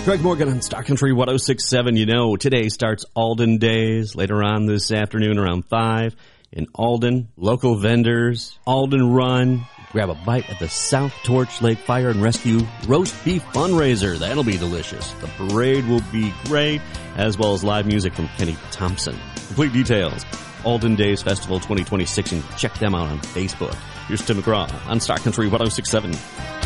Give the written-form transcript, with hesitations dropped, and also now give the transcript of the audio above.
Greg Morgan on Star Country 106.7. You know, today starts Alden Days. Later on this afternoon around 5 in Alden. Local vendors, Alden Run. Grab a bite at the South Torch Lake Fire and Rescue Roast Beef Fundraiser. That'll be delicious. The parade will be great, as well as live music from Kenny Thompson. Complete details, Alden Days Festival 2026, and check them out on Facebook. Here's Tim McGraw on Star Country 106.7.